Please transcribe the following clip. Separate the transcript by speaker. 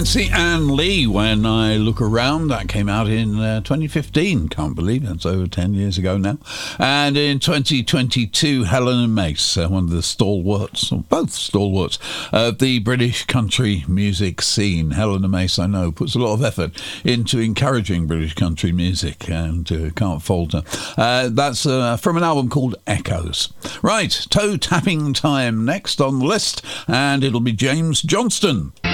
Speaker 1: See Anne Lee, When I Look Around. That came out in 2015. Can't believe it. It's over 10 years ago now. And in 2022, Helen and Mace, one of the stalwarts, or both stalwarts, of the British country music scene. Helen and Mace, I know, puts a lot of effort into encouraging British country music and can't falter. That's from an album called Echoes. Right, toe tapping time next on the list, and it'll be James Johnston.